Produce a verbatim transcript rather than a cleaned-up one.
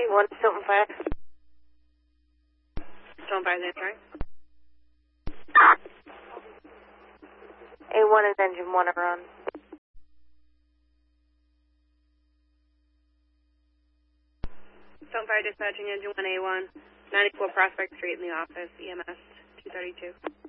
one, Stoughton Fire. Stoughton Fire's answering. A one is engine one are on. Stoughton Fire dispatching engine one A one, ninety-four Prospect Street in the office, E M S two thirty-two.